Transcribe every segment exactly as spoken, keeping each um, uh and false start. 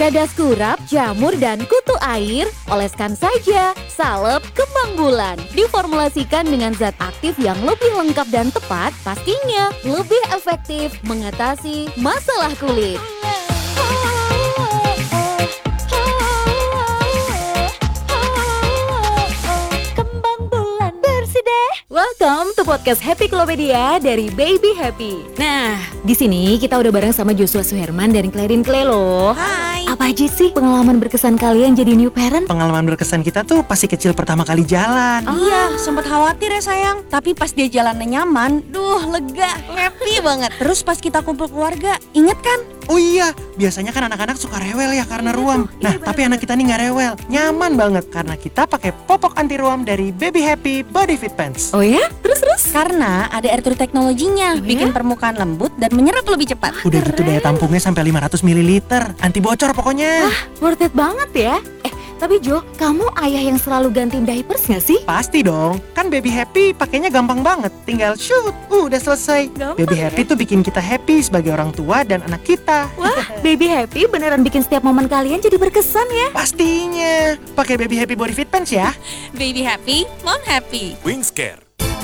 Pedas kurap, jamur, dan kutu air, oleskan saja salep kembang bulan. Diformulasikan dengan zat aktif yang lebih lengkap dan tepat, pastinya lebih efektif mengatasi masalah kulit. Kembang bulan bersih deh. Welcome to podcast Happy Klopedia dari Baby Happy. Nah, di sini kita udah bareng sama Joshua Suherman dan Clarin Clay loh. Hai. Apa aja sih pengalaman berkesan kalian jadi new parent? Pengalaman berkesan kita tuh pasti kecil pertama kali jalan. Oh. Iya, sempat khawatir ya sayang. Tapi pas dia jalannya nyaman, duh lega, happy banget. Terus pas kita kumpul keluarga, inget kan? Oh iya, biasanya kan anak-anak suka rewel ya karena Iya ruam. tuh, Nah, iya tapi anak kita nih nggak rewel, nyaman banget karena kita pakai popok anti ruam dari Baby Happy Body Fit Pants. Oh ya? Terus terus? Karena ada air true teknologinya, Oh ya? bikin permukaan lembut dan menyerap lebih cepat. Udah gitu keren. daya tampungnya sampai lima ratus mililiter, anti bocor pokoknya. Worth it banget ya. Eh, tapi Jo, kamu ayah yang selalu gantiin diapers gak sih? Pasti dong, kan Baby Happy pakainya gampang banget, tinggal shoot, uh, udah selesai. Gampang Baby Happy tuh bikin kita happy sebagai orang tua dan anak kita. Wah, Baby Happy beneran bikin setiap momen kalian jadi berkesan ya. Pastinya, pakai Baby Happy Body Fit Pants ya. Baby happy, mom happy. Wingscare.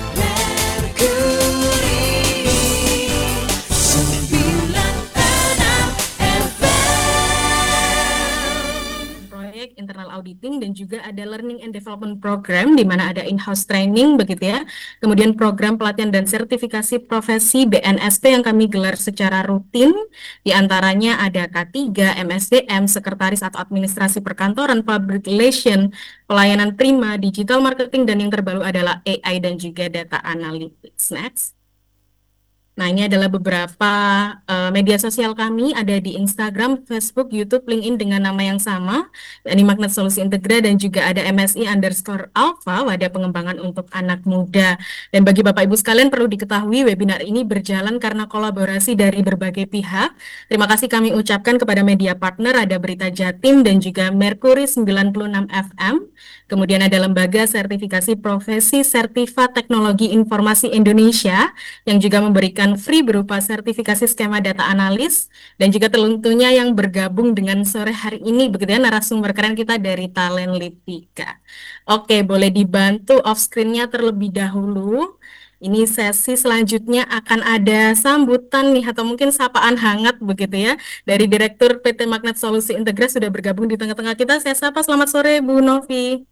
Proyek internal auditing dan juga ada learning and development program di mana ada in-house training begitu ya. Kemudian program pelatihan dan sertifikasi profesi B N S P yang kami gelar secara rutin. Di antaranya ada K tiga, M S D M, sekretaris atau administrasi perkantoran, public relation, pelayanan prima, digital marketing, dan yang terbaru adalah A I dan juga data analytics. Next. Nah, ini adalah beberapa uh, media sosial kami, ada di Instagram, Facebook, YouTube, LinkedIn dengan nama yang sama, yakni Magnet Solusi Integra, dan juga ada M S I underscore Alpha, wadah pengembangan untuk anak muda. Dan bagi Bapak Ibu sekalian perlu diketahui webinar ini berjalan karena kolaborasi dari berbagai pihak. Terima kasih kami ucapkan kepada media partner, ada Berita Jatim dan juga Mercury sembilan puluh enam F M. Kemudian ada Lembaga Sertifikasi Profesi Sertifa Teknologi Informasi Indonesia, yang juga memberikan free berupa sertifikasi skema data analis, dan juga tentunya yang bergabung dengan sore hari ini begitu ya, narasumber keren kita dari Talentlytica. Oke, boleh dibantu off screen-nya terlebih dahulu. Ini sesi selanjutnya akan ada sambutan nih atau mungkin sapaan hangat begitu ya dari Direktur P T Magnet Solusi Integra sudah bergabung di tengah-tengah kita. Saya sapa, selamat sore Bu Novi.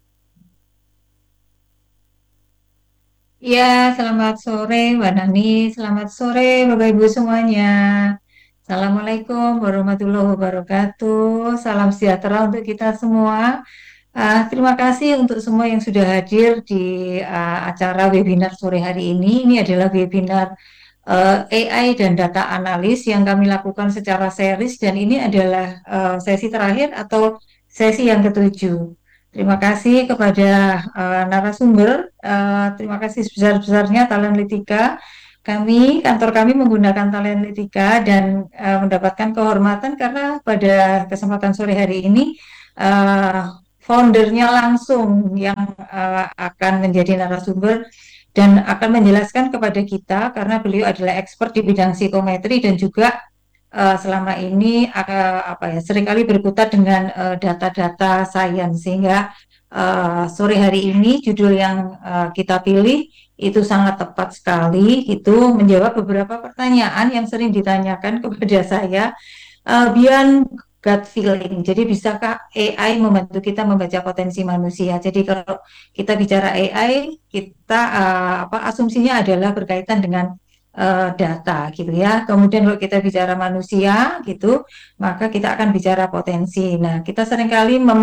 Ya, selamat sore Mbak Nani, selamat sore Bapak Ibu semuanya. Assalamualaikum warahmatullahi wabarakatuh, salam sejahtera untuk kita semua. Ah, terima kasih untuk semua yang sudah hadir di ah, acara webinar sore hari ini. Ini adalah webinar eh, A I dan data analis yang kami lakukan secara series dan ini adalah eh, sesi terakhir atau sesi yang ketujuh. Terima kasih kepada uh, narasumber, uh, terima kasih sebesar-besarnya Talentlytica. Kami, kantor kami menggunakan Talentlytica dan uh, mendapatkan kehormatan karena pada kesempatan sore hari ini uh, foundernya langsung yang uh, akan menjadi narasumber dan akan menjelaskan kepada kita karena beliau adalah expert di bidang psikometri dan juga uh, selama ini uh, apa ya seringkali berkutat dengan uh, data-data sains sehingga uh, sore hari ini judul yang uh, kita pilih itu sangat tepat sekali itu menjawab beberapa pertanyaan yang sering ditanyakan kepada saya uh, beyond gut feeling. Jadi bisakah A I membantu kita membaca potensi manusia? Jadi kalau kita bicara A I kita uh, apa asumsinya adalah berkaitan dengan uh, data gitu ya. Kemudian kalau kita bicara manusia gitu, maka kita akan bicara potensi. Nah, kita seringkali mem,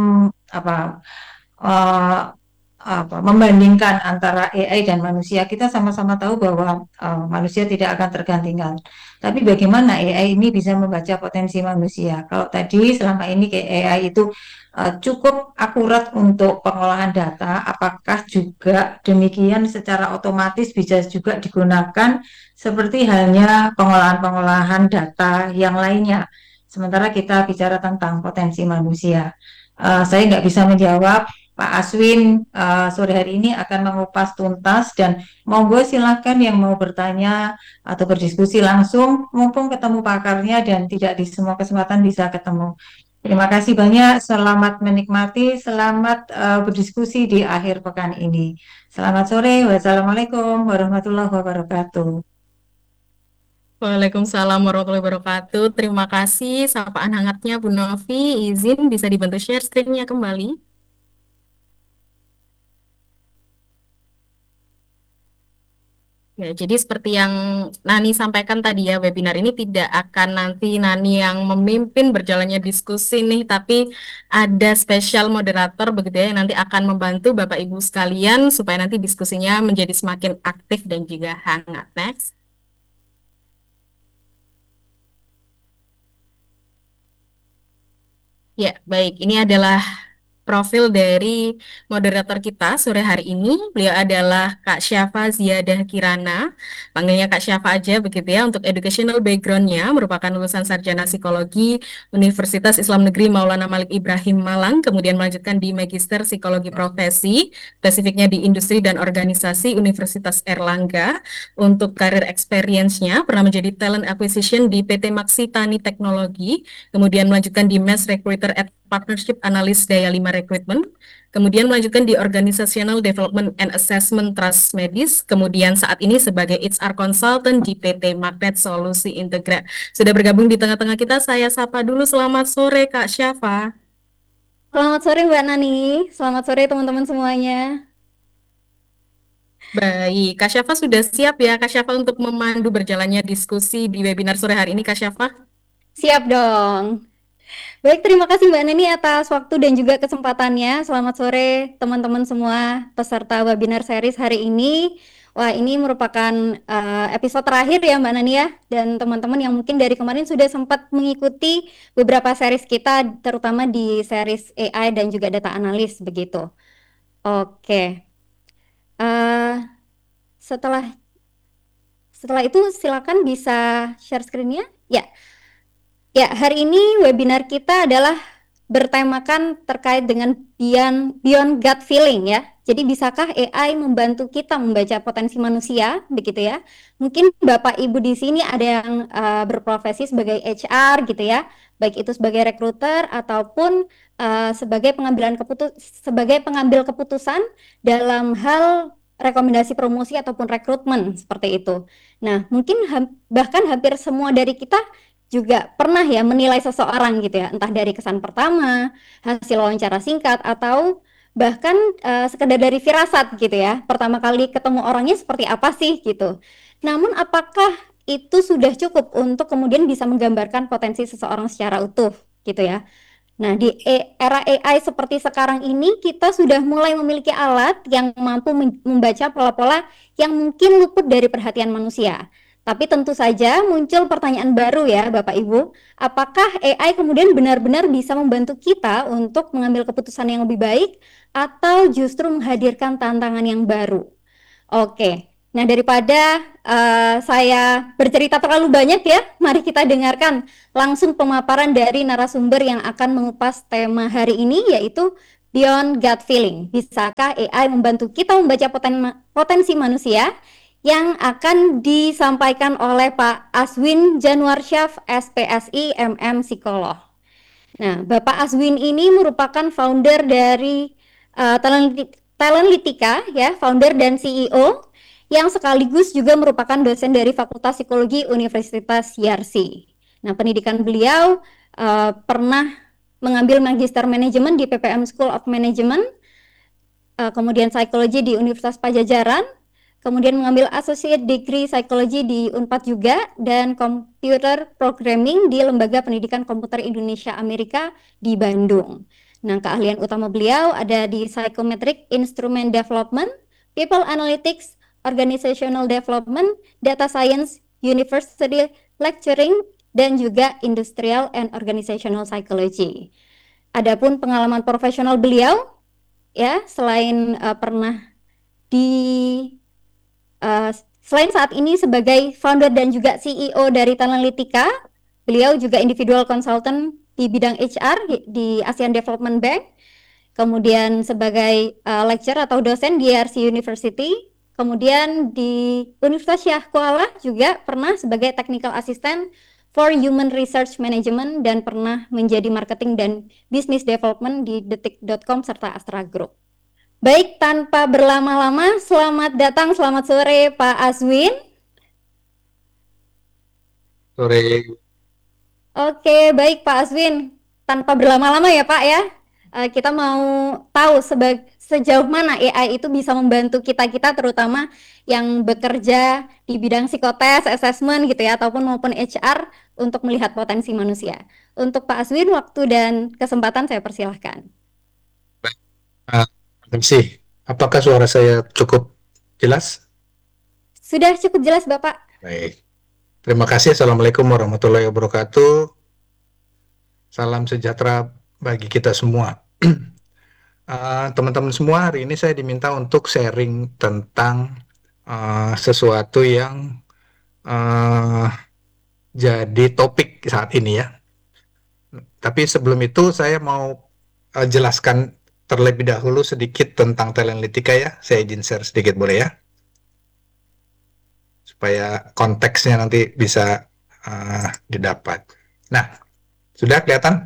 apa, uh, apa, membandingkan antara A I dan manusia. Kita sama-sama tahu bahwa uh, manusia tidak akan tergantikan. Tapi bagaimana A I ini bisa membaca potensi manusia? Kalau tadi selama ini kayak A I itu uh, cukup akurat untuk pengolahan data, apakah juga demikian secara otomatis bisa juga digunakan seperti halnya pengolahan-pengolahan data yang lainnya. Sementara kita bicara tentang potensi manusia. Uh, saya nggak bisa menjawab Pak Aswin eh, sore hari ini akan mengupas tuntas dan monggo silakan yang mau bertanya atau berdiskusi langsung mumpung ketemu pakarnya dan tidak di semua kesempatan bisa ketemu. Terima kasih banyak, selamat menikmati, selamat eh, berdiskusi di akhir pekan ini. Selamat sore, wassalamualaikum warahmatullahi wabarakatuh. Waalaikumsalam warahmatullahi wabarakatuh. Terima kasih sapaan hangatnya Bu Novi. Izin bisa dibantu share screen-nya kembali. Ya, jadi seperti yang Nani sampaikan tadi ya, webinar ini tidak akan nanti Nani yang memimpin berjalannya diskusi nih, tapi ada spesial moderator begitu ya, yang nanti akan membantu Bapak Ibu sekalian supaya nanti diskusinya menjadi semakin aktif dan juga hangat. Next. Ya, baik. Ini adalah profil dari moderator kita sore hari ini. Beliau adalah Kak Syafa Ziyadah Kirana. Panggilnya Kak Syafa aja begitu ya. Untuk educational background-nya merupakan lulusan sarjana psikologi Universitas Islam Negeri Maulana Malik Ibrahim Malang, kemudian melanjutkan di Magister Psikologi Profesi, spesifiknya di Industri dan Organisasi Universitas Erlangga. Untuk karir experience-nya pernah menjadi talent acquisition di P T Maxi Tani Teknologi, kemudian melanjutkan di Mass Recruiter at Partnership Analyst Daya lima Recruitment, kemudian melanjutkan di Organizational Development and Assessment Trust Medis, kemudian saat ini sebagai H R Consultant di P T Magnet Solusi Integra. Sudah bergabung di tengah-tengah kita, saya sapa dulu. Selamat sore Kak Syafa. Selamat sore Mbak Nani, selamat sore teman-teman semuanya. Baik, Kak Syafa sudah siap ya Kak Syafa untuk memandu berjalannya diskusi di webinar sore hari ini Kak Syafa? Siap dong. Baik, terima kasih Mbak Neni atas waktu dan juga kesempatannya. Selamat sore teman-teman semua peserta webinar series hari ini. Wah, ini merupakan uh, episode terakhir ya Mbak Nani ya. Dan teman-teman yang mungkin dari kemarin sudah sempat mengikuti beberapa series kita, terutama di series A I dan juga data analis begitu. Oke. Uh, setelah setelah itu silakan bisa share screen-nya. Ya. Ya, hari ini webinar kita adalah bertemakan terkait dengan beyond, beyond gut feeling ya. Jadi bisakah A I membantu kita membaca potensi manusia, begitu ya? Mungkin Bapak Ibu di sini ada yang uh, berprofesi sebagai H R gitu ya, baik itu sebagai rekruter ataupun uh, sebagai pengambilan keputus sebagai pengambil keputusan dalam hal rekomendasi promosi ataupun rekrutmen seperti itu. Nah, mungkin ha bahkan hampir semua dari kita juga pernah ya menilai seseorang gitu ya, entah dari kesan pertama, hasil wawancara singkat, atau bahkan uh, sekedar dari firasat gitu ya, pertama kali ketemu orangnya seperti apa sih gitu. Namun apakah itu sudah cukup untuk kemudian bisa menggambarkan potensi seseorang secara utuh gitu ya. Nah, di era A I seperti sekarang ini, kita sudah mulai memiliki alat yang mampu membaca pola-pola yang mungkin luput dari perhatian manusia. Tapi tentu saja muncul pertanyaan baru ya Bapak Ibu, apakah A I kemudian benar-benar bisa membantu kita untuk mengambil keputusan yang lebih baik atau justru menghadirkan tantangan yang baru? Oke, nah daripada uh, saya bercerita terlalu banyak ya, mari kita dengarkan langsung pemaparan dari narasumber yang akan mengupas tema hari ini, yaitu Beyond Gut Feeling. Bisakah A I membantu kita membaca poten potensi manusia? Yang akan disampaikan oleh Pak Aswin Januarsyaf, S P S I, M M Psikolog. Nah, Bapak Aswin ini merupakan founder dari uh, Talentlytica, ya, founder dan C E O, yang sekaligus juga merupakan dosen dari Fakultas Psikologi Universitas Yarsi. Nah, pendidikan beliau uh, pernah mengambil Magister Manajemen di P P M School of Management, uh, kemudian Psikologi di Universitas Pajajaran, kemudian mengambil Associate Degree Psychology di Unpad juga, dan Computer Programming di Lembaga Pendidikan Komputer Indonesia Amerika di Bandung. Nah, keahlian utama beliau ada di Psychometric Instrument Development, People Analytics, Organizational Development, Data Science, University Lecturing, dan juga Industrial and Organizational Psychology. Adapun pengalaman profesional beliau, ya, selain uh, pernah di Uh, selain saat ini sebagai founder dan juga C E O dari Talentlytica, beliau juga individual consultant di bidang H R di ASEAN Development Bank, kemudian sebagai uh, lecturer atau dosen di R C University, kemudian di Universitas Syah Kuala juga pernah sebagai technical assistant for Human Research Management dan pernah menjadi marketing dan business development di detik dot com serta Astra Group. Baik, tanpa berlama-lama, selamat datang, selamat sore Pak Aswin. Sore. Oke, baik Pak Aswin. Tanpa berlama-lama ya Pak ya, uh, kita mau tahu seba- sejauh mana A I itu bisa membantu kita-kita terutama yang bekerja di bidang psikotes, assessment gitu ya, ataupun maupun H R untuk melihat potensi manusia. Untuk Pak Aswin, waktu dan kesempatan saya persilahkan. Uh, terima kasih. Apakah suara saya cukup jelas? Sudah cukup jelas Bapak. Baik. Terima kasih. Assalamualaikum warahmatullahi wabarakatuh. Salam sejahtera bagi kita semua. uh, teman-teman semua, hari ini saya diminta untuk sharing tentang uh, sesuatu yang uh, jadi topik saat ini ya. Tapi sebelum itu saya mau uh, jelaskan terlebih dahulu sedikit tentang Talentlytica ya. Saya izin share sedikit boleh ya? Supaya konteksnya nanti bisa uh, didapat. Nah, sudah kelihatan?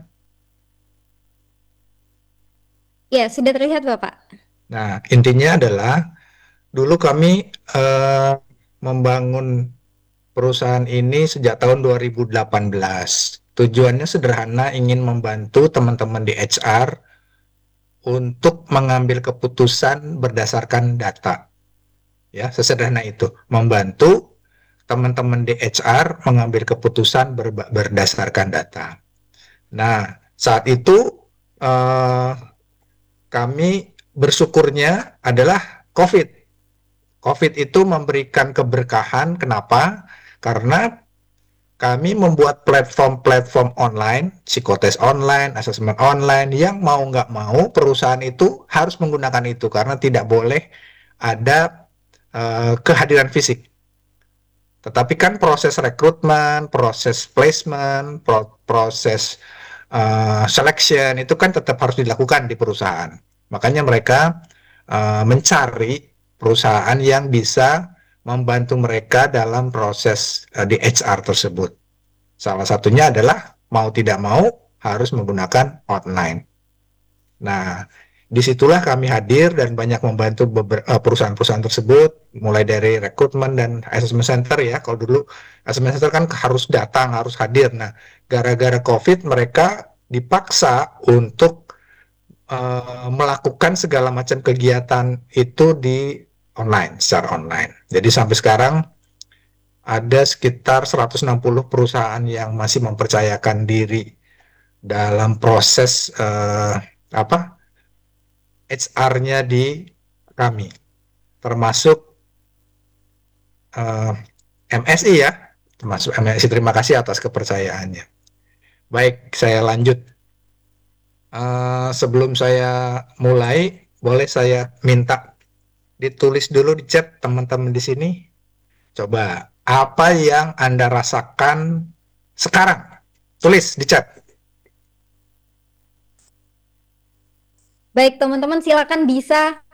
Ya, sudah terlihat Bapak. Nah, intinya adalah dulu kami uh, membangun perusahaan ini sejak tahun dua ribu delapan belas. Tujuannya sederhana, ingin membantu teman-teman di H R untuk mengambil keputusan berdasarkan data. Ya, sesederhana itu. Membantu teman-teman di H R mengambil keputusan ber- berdasarkan data. Nah, saat itu eh, kami bersyukurnya adalah COVID. COVID itu memberikan keberkahan. Kenapa? Karena kami membuat platform-platform online, psikotes online, asesmen online, yang mau nggak mau perusahaan itu harus menggunakan itu karena tidak boleh ada uh, kehadiran fisik. Tetapi kan proses rekrutmen, proses placement, pro- proses uh, selection itu kan tetap harus dilakukan di perusahaan. Makanya mereka uh, mencari perusahaan yang bisa membantu mereka dalam proses uh, di H R tersebut. Salah satunya adalah mau tidak mau harus menggunakan online. Nah, disitulah kami hadir dan banyak membantu beber- uh, perusahaan-perusahaan tersebut, mulai dari rekrutmen dan assessment center ya. Kalau dulu assessment center kan harus datang, harus hadir. Nah, gara-gara COVID mereka dipaksa untuk uh, melakukan segala macam kegiatan itu di online, secara online. Jadi sampai sekarang ada sekitar seratus enam puluh perusahaan yang masih mempercayakan diri dalam proses uh, apa H R-nya di kami, termasuk uh, M S I ya, termasuk M S I. Terima kasih atas kepercayaannya. Baik, saya lanjut. Uh, sebelum saya mulai, boleh saya minta ditulis dulu di chat teman-teman di sini. Coba, apa yang Anda rasakan sekarang? Tulis di chat. Baik, teman-teman silakan bisa